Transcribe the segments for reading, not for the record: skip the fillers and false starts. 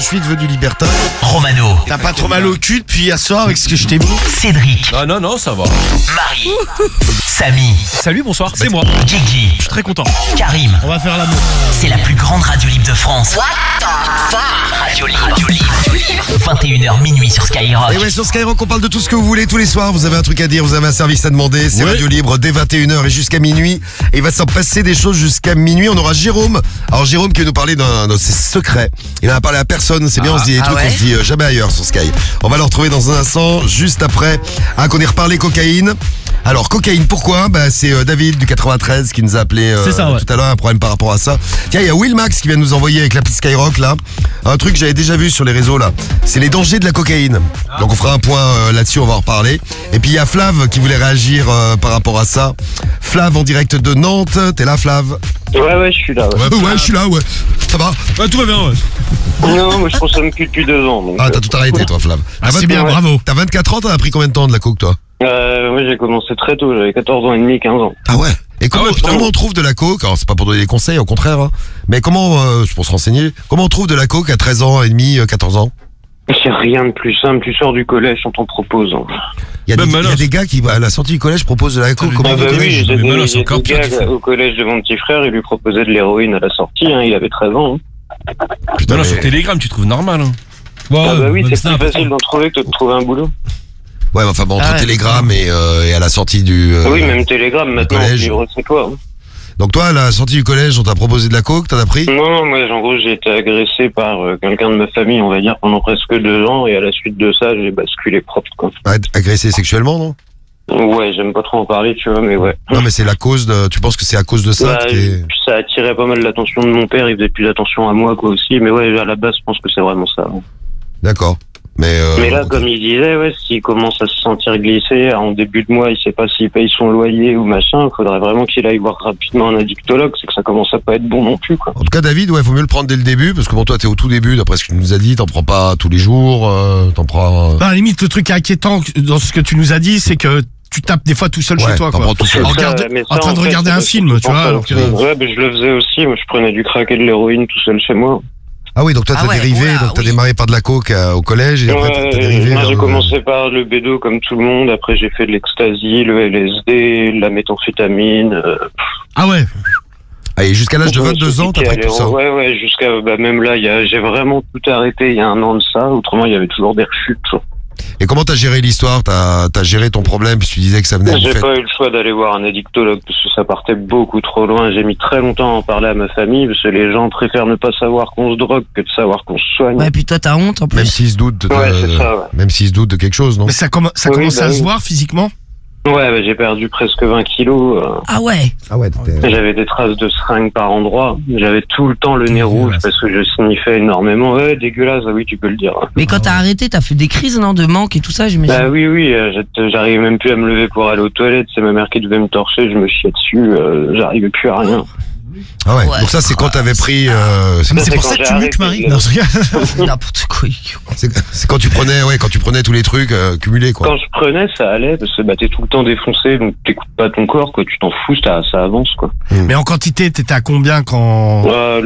suis devenu libertin. Romano, T'as pas trop mal au cul depuis hier soir avec ce que je t'ai mis? Cédric, Ah non, ça va. Marie, Samy, Salut, bonsoir, c'est moi. Guigui, Je suis très content. Karim. On va faire l'amour. C'est la plus grande radio libre de France. Radio libre. 21h minuit sur Skyrock. Et ouais, sur Skyrock, on parle de tout ce que vous voulez tous les soirs. Vous avez un truc à dire, vous avez un service à demander. C'est Ouais. Radio Libre dès 21h et jusqu'à minuit. Et il va s'en passer des choses jusqu'à minuit. On aura Jérôme. Alors Jérôme qui va nous parler d'un de ses secrets. Il en a parlé à personne. C'est bien, on se dit des trucs qu'on se dit jamais ailleurs sur Sky. On va le retrouver dans un instant, juste après qu'on ait reparlé cocaïne. Alors cocaïne, pourquoi? C'est David du 93 qui nous a appelé C'est ça, ouais. tout à l'heure, un problème par rapport à ça. Tiens, il y a Will Max qui vient nous envoyer avec l'appli Skyrock là un truc que j'avais déjà vu sur les réseaux là. C'est les dangers de la cocaïne. Donc on fera un point là-dessus, on va en reparler. Et puis il y a Flav qui voulait réagir par rapport à ça. Flav en direct de Nantes. T'es là, Flav? Ouais, je suis là. Ouais. Je suis là, ouais. Ça va? Ouais, tout va bien, ouais. Non, moi je consomme plus depuis 2 ans. Donc, Ah, t'as tout arrêté toi, Flav. C'est bien, bravo. T'as 24 ans, t'en as pris combien de temps de la coke toi? Moi j'ai commencé très tôt, j'avais 14 ans et demi, 15 ans. Ah ouais. Et comment, Ah ouais, putain. comment on trouve de la coke? Alors c'est pas pour donner des conseils, au contraire. Hein. Mais comment, pour se renseigner, comment on trouve de la coke à 13 ans et demi, 14 ans? C'est rien de plus simple, tu sors du collège, on t'en propose. Hein. Il y a Même des, il y a malin. des gars qui, à la sortie du collège, proposent de la coke. Comment Ah au bah collège? oui, j'ai mais des, là, c'est j'ai encore des pire, gars tu fais. au collège de mon petit frère, il lui proposait de l'héroïne à la sortie, hein, il avait 13 ans. Hein. Putain, Non, mais- sur Telegram, tu trouves normal. Hein. Ah bah oui, c'est plus facile d'en trouver que de trouver un boulot. Ouais, enfin bon, entre Ah ouais. Telegram et à la sortie du... Oui, même Telegram, maintenant, collège. on livre c'est toi. Hein. Donc toi, à la sortie du collège, on t'a proposé de la coke, t'en as pris? Non, moi en gros j'ai été agressé par quelqu'un de ma famille, on va dire, pendant presque 2 ans, et à la suite de ça, j'ai basculé propre, quoi. Agressé sexuellement, non? Ouais, j'aime pas trop en parler, tu vois, mais ouais. Non, mais c'est la cause de... Tu penses que c'est à cause de ça Bah, que t'es... ça attirait pas mal l'attention de mon père, il faisait plus attention à moi quoi aussi, mais ouais, à la base je pense que c'est vraiment ça. D'accord. Mais là, ok. comme il disait, ouais, s'il commence à se sentir glissé en début de mois, il sait pas s'il paye son loyer ou machin, il faudrait vraiment qu'il aille voir rapidement un addictologue, c'est que ça commence à pas être bon non plus quoi. En tout cas, David, ouais, faut mieux le prendre dès le début, parce que bon, toi, t'es au tout début, d'après ce que tu nous as dit, t'en prends pas tous les jours, t'en prends... À la limite, le truc inquiétant dans ce que tu nous as dit, c'est que tu tapes des fois tout seul Ouais, chez toi, t'en quoi. prends tout seul. En, en train de regarder un film, tu vois. Alors que... Ouais, mais je le faisais aussi, moi je prenais du crack et de l'héroïne tout seul chez moi. Ah oui, donc toi, t'as dérivé, donc t'as démarré par de la coke au collège, et après, t'as dérivé moi vers j'ai le- commencé par le bédo comme tout le monde, après j'ai fait de l'ecstasy, le LSD, la méthamphétamine. Ah ouais. Ah, et jusqu'à l'âge de 22 ans, t'as pris tout ça? Ouais, jusqu'à même là, j'ai vraiment tout arrêté il y a 1 an de ça. Autrement, il y avait toujours des rechutes. Et comment t'as géré l'histoire? T'as géré ton problème, puis tu disais que ça venait J'ai du fait... pas eu le choix d'aller voir un addictologue parce que ça partait beaucoup trop loin. J'ai mis très longtemps à en parler à ma famille parce que les gens préfèrent ne pas savoir qu'on se drogue que de savoir qu'on se soigne. Ouais, puis toi, t'as honte en plus. Même s'ils se doutent de... Ouais, c'est ça, ouais. Même s'ils se doutent de quelque chose, non? Mais ça, commence Oui, à bah se oui. voir physiquement. Ouais, j'ai perdu presque 20 kilos. Ah ouais. Ah ouais, t'étais... J'avais des traces de seringues par endroit. J'avais tout le temps le nez rouge parce que je sniffais énormément. Ouais, dégueulasse, ah oui, tu peux le dire. Mais quand t'as arrêté, t'as fait des crises, non, de manque et tout ça, j'imagine. Bah oui, j'arrivais même plus à me lever pour aller aux toilettes. C'est ma mère qui devait me torcher, je me chiais dessus. J'arrivais plus à rien. Ah ouais. Ouais. Donc ça, c'est quand t'avais pris... Mais c'est c'est pour quand ça que j'ai tu muques, arrêté, Marie. là. Non, je regarde. N'importe quoi. c'est quand tu prenais tous les trucs cumulés, quoi. Quand je prenais, ça allait parce que t'es tout le temps défoncé, donc t'écoutes pas ton corps, quoi. Tu t'en fous, ça avance, quoi. Mais en quantité, t'étais à combien quand...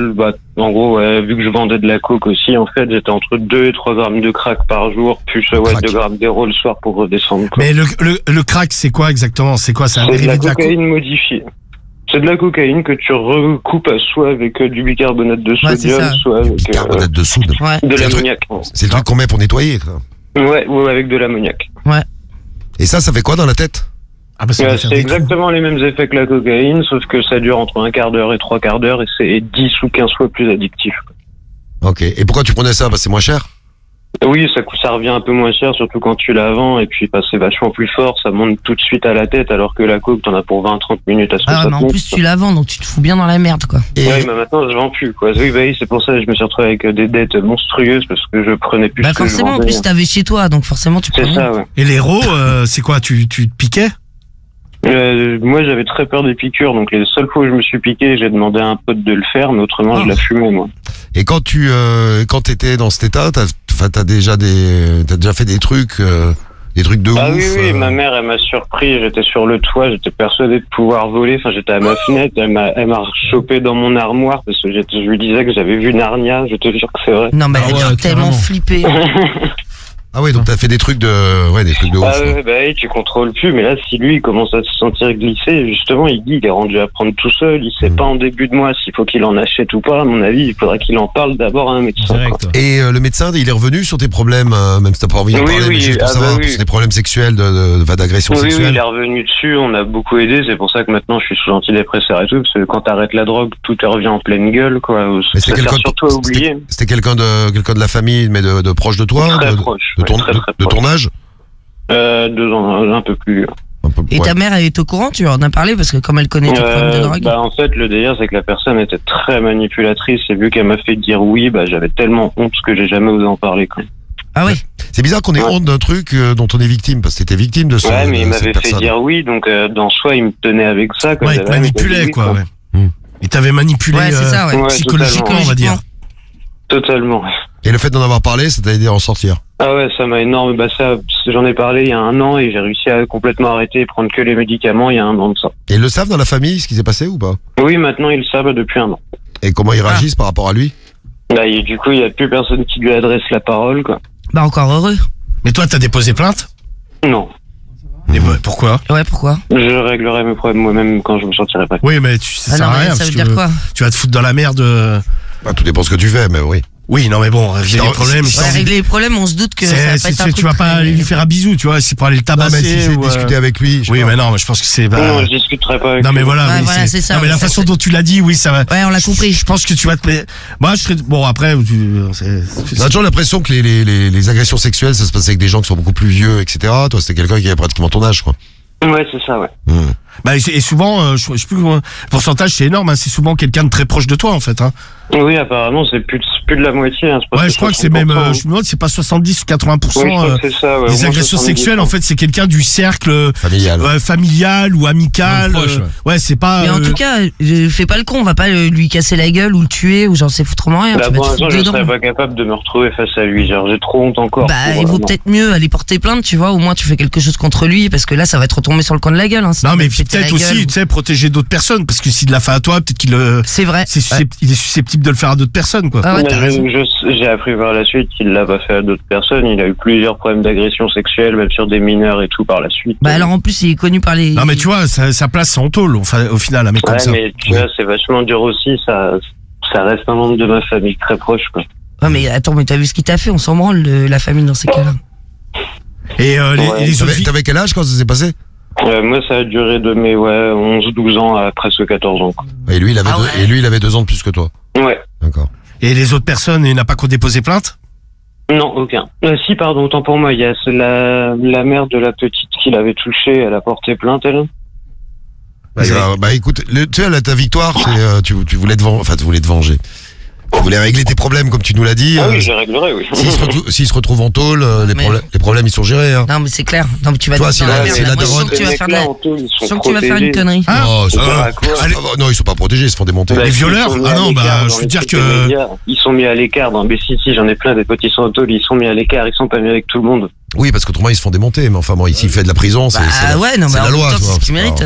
En gros, ouais, vu que je vendais de la coke aussi, en fait, j'étais entre 2 et 3 grammes de crack par jour, plus Crack. 2 grammes d'héros le soir pour redescendre. Quoi. Mais le crack, c'est quoi exactement? C'est quoi? C'est un C'est de dérivé la de la coke? cocaïne modifiée. C'est de la cocaïne que tu recoupes soit avec du bicarbonate de Ouais, c'est sodium, ça. soit avec Carbonate de soude. Ouais. de C'est un truc- l'ammoniac. C'est le truc qu'on met pour nettoyer, quoi. Ouais, ou avec de l'ammoniac. Et ça fait quoi dans la tête? Ah bah ça doit C'est faire des trous. exactement les mêmes effets que la cocaïne, sauf que ça dure entre un quart d'heure et 3 quarts d'heure et c'est 10 ou 15 fois plus addictif. Ok. Et pourquoi tu prenais ça? Parce que c'est moins cher? Oui, ça revient un peu moins cher, surtout quand tu la vends, et puis c'est vachement plus fort, ça monte tout de suite à la tête, alors que la coke, t'en as pour 20-30 minutes à ce que Ah, ça mais en monte. plus, tu la vends, donc tu te fous bien dans la merde, quoi. Et Ouais, mais maintenant, je vends plus, quoi. Oui, c'est pour ça que je me suis retrouvé avec des dettes monstrueuses, parce que je prenais plus Bah ce que je forcément, en vendais. plus, t'avais chez toi, donc forcément, tu C'est prends. ça, ouais. Et l'héros, c'est quoi? Tu te piquais? Moi, j'avais très peur des piqûres, donc les seules fois où je me suis piqué, j'ai demandé à un pote de le faire, mais autrement, je la fumais, moi. Et quand t'étais dans cet état, t'as déjà fait des trucs Des trucs de ouf. Ah oui, ma mère, elle m'a surpris. J'étais sur le toit, j'étais persuadé de pouvoir voler. Enfin, j'étais à ma fenêtre, elle m'a chopé dans mon armoire parce que je lui disais que j'avais vu Narnia. Je te jure que c'est vrai. Non, mais elle a tellement flippé. Ah ouais, donc t'as fait des trucs de, des trucs de ouf. Ah ouais, oui, tu contrôles plus. Mais là, si lui, il commence à se sentir glissé, justement, il est rendu à prendre tout seul. Il sait pas en début de mois s'il faut qu'il en achète ou pas. À mon avis, il faudrait qu'il en parle d'abord à un médecin. Et le médecin, il est revenu sur tes problèmes, même si t'as pas envie d'en parler, mais juste pour savoir, c'est des problèmes sexuels, d'agression sexuelle. Oui, il est revenu dessus. On a beaucoup aidé. C'est pour ça que maintenant, je suis sous antidépresseur et tout, parce que quand t'arrêtes la drogue, tout te revient en pleine gueule, quoi. Mais c'était quelqu'un de la famille, mais de proche de toi, très proche, de ton âge. 2 ans, un peu plus. Et ta mère, elle est au courant, tu en as parlé parce que comme elle connaît ton problème de drogue. En fait, le délire, c'est que la personne était très manipulatrice et vu qu'elle m'a fait dire oui, j'avais tellement honte que j'ai jamais osé en parler. Quoi. Ah oui. C'est bizarre qu'on ait honte d'un truc dont on est victime, parce que t'étais victime de ça. Ouais, mais il m'avait fait dire oui, donc dans soi, il me tenait avec ça. Ouais, il te manipulait, quoi. Il t'avait manipulé psychologiquement, on va dire. Totalement. Et le fait d'en avoir parlé, ça t'a aidé à en sortir? Ah ouais, ça m'a énormément. J'en ai parlé il y a 1 an et j'ai réussi à complètement arrêter et prendre que les médicaments il y a 1 an de ça. Et ils le savent dans la famille, ce qui s'est passé ou pas? Oui, maintenant ils le savent depuis 1 an. Et comment ils réagissent par rapport à lui? Du coup, il n'y a plus personne qui lui adresse la parole, quoi. Encore heureux. Mais toi, t'as déposé plainte? Non. Et pourquoi? Ouais, pourquoi? Je réglerai mes problèmes moi-même quand je me sentirai pas. Oui, mais ça sert à rien. Ça veut dire quoi? Tu vas te foutre dans la merde. Tout dépend ce que tu fais, mais oui. Oui, non, mais bon, régler les problèmes. Régler les problèmes, on se doute que ça va pas être un truc. Tu vas pas aller lui faire un bisou, tu vois, c'est pour aller le tabasser. Non, mais si c'est discuter avec lui. Oui, mais non, mais je pense que c'est. Non, je discuterai pas avec lui. Non, mais voilà. C'est ça. Non, mais la façon dont tu l'as dit, oui, ça va. Ouais, on l'a compris. Je pense que tu vas te. Moi, je serais. Bon, après. On a toujours l'impression que les agressions sexuelles, ça se passe avec des gens qui sont beaucoup plus vieux, etc. Toi, c'était quelqu'un qui avait pratiquement ton âge, quoi. Ouais, c'est ça, ouais. Et souvent, je sais plus, le pourcentage, c'est énorme, c'est souvent quelqu'un de très proche de toi, en fait. Oui, apparemment, c'est plus de la moitié. Je crois que c'est même, je me demande, c'est pas 70 ou 80%. C'est ça, les agressions sexuelles, en fait, c'est quelqu'un du cercle familial ou amical. Ouais, c'est pas. Mais en tout cas, fais pas le con, on va pas lui casser la gueule ou le tuer ou j'en sais foutrement rien. Pour l'instant, je serais pas capable de me retrouver face à lui. Genre, j'ai trop honte encore. Il vaut peut-être mieux aller porter plainte, tu vois. Au moins, tu fais quelque chose contre lui parce que là, ça va te retomber sur le coin de la gueule. Non, mais peut-être aussi, tu sais, protéger d'autres personnes parce que s'il l'a fait à toi, peut-être qu'il. C'est vrai. Il est susceptible de le faire à d'autres personnes, quoi. J'ai appris par la suite qu'il l'a pas fait à d'autres personnes. Il a eu plusieurs problèmes d'agression sexuelle, même sur des mineurs et tout par la suite. Alors en plus, il est connu par les. Non, mais tu vois, sa place, c'est en tôle, au final, un mec comme ça. Mais tu vois, c'est vachement dur aussi. Ça reste un membre de ma famille très proche, quoi. Ouais, mais attends, mais t'as vu ce qu'il t'a fait? On s'en branle de la famille dans ces cas-là. Et les autres. T'avais quel âge quand ça s'est passé? Moi, ça a duré de mes 11-12 ans à presque 14 ans. Quoi. Et lui, il avait 2 ans de plus que toi. Ouais. D'accord. Et les autres personnes, il n'a pas qu'à déposer plainte? Non, aucun. Si, pardon, autant pour moi. Il y a la mère de la petite qui l'avait touchée. Elle a porté plainte, elle. Écoute, tu sais, ta victoire, c'est tu voulais te venger. Tu voulais régler tes problèmes, comme tu nous l'as dit. Ah oui, je réglerai, oui. S'il se retrouve en tôle, les problèmes, ils sont gérés. Hein. Non, mais c'est clair. Non, mais tu vas toi, si la daronne, tu vas faire une connerie. Non, ils sont pas protégés, ils se font démonter. Les violeurs? Ah non, je veux dire que. Ils sont mis à l'écart. Dans si, j'en ai plein des potes, ils sont en tôle, ils sont mis à l'écart, ils sont pas mis avec tout le monde. Oui, parce qu'autrement, ils se font démonter. Mais enfin, bon, ici, il fait de la prison, c'est la loi. C'est ce qu'ils méritent.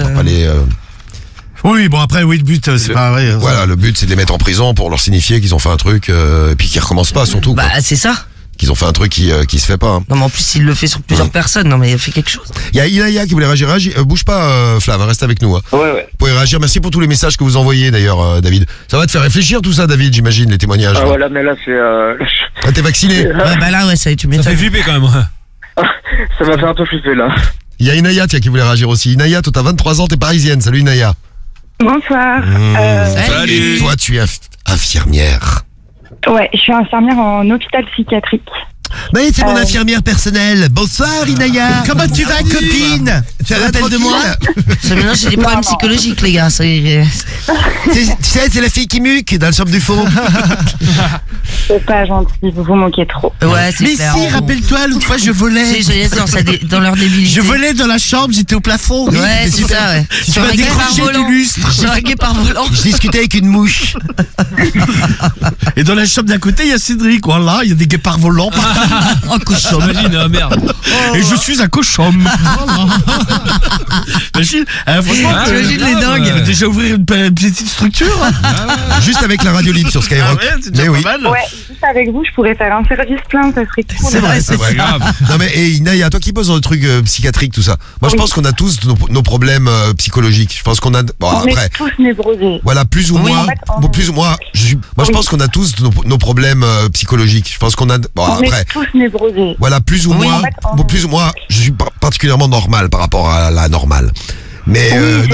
Oui, bon après, le but, c'est pas vrai. Voilà, le but, c'est de les mettre en prison pour leur signifier qu'ils ont fait un truc, et puis qu'ils recommencent pas, surtout. C'est ça. Qu'ils ont fait un truc qui se fait pas. Hein. Non, mais en plus, il le fait sur plusieurs personnes. Non, mais il a fait quelque chose. Il y a Inaya qui voulait réagir. Bouge pas, Flav, reste avec nous. Hein. Ouais. Vous pouvez réagir. Merci pour tous les messages que vous envoyez, d'ailleurs, David. Ça va te faire réfléchir tout ça, David, j'imagine, les témoignages. Ah, voilà, mais là, c'est. T'es vacciné? Là, ça y est, tu m'étonnes. Ça fait flipper quand même. Ça m'a fait un peu flipper, là. Il y a Inaya, qui voulait réagir aussi. Inaya, toi, t'as 23 ans, t'es parisienne. Salut, Inaya. Bonsoir. Salut. Toi, tu es infirmière. Ouais, je suis infirmière en hôpital psychiatrique. Mais c'est mon infirmière personnelle. Bonsoir, Inaya. Comment tu vas, copine? Tu te rappelles de moi? Maintenant, j'ai des problèmes psychologiques, les gars. Tu sais, c'est la fille qui muque dans le chambre du fond. C'est pas gentil, vous vous moquez trop. Ouais, c'est Mais clair. si, rappelle-toi, l'autre fois je volais. C'est dans leur débilité. Je volais dans la chambre, j'étais au plafond. Ouais, c'est ça, ouais. Tu m'as décroché du lustre. Sur un guépard volant. Je discutais avec une mouche. Et dans la chambre d'à côté, il y a Cédric. Voilà, il y a des guépards volants. Un cochon. Imagine, merde. Et je suis un cochon. Voilà. Imagine, franchement, T'imagines les dingues. il va déjà ouvrir une petite structure. Juste avec la radio libre sur Skyrock. Ah ouais, c'est déjà Mais oui. pas mal. Ouais, juste avec vous, je pourrais faire un service plein, ça serait cool. C'est vrai, c'est vrai. Non mais et Inaya, toi qui bosses dans le truc psychiatrique, tout ça. Moi je Oui. pense qu'on a tous nos problèmes psychologiques. Je pense qu'on a. Bon, On après. est tous névrosés. Voilà, plus ou Oui, moins. en fait, Bon, plus ou moins. Moi je Oui. pense qu'on a tous nos problèmes psychologiques. Je pense qu'on a. Bon, On après. est tous névrosés. Voilà, plus ou Oui, moins. en fait, Bon, plus ou moins. Je suis particulièrement normal par rapport à la normale. Mais